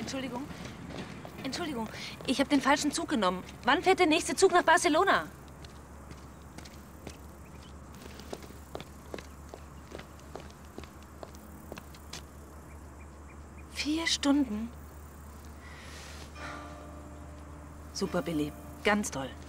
Entschuldigung. Entschuldigung, ich habe den falschen Zug genommen. Wann fährt der nächste Zug nach Barcelona? Vier Stunden? Super, Billy. Ganz toll.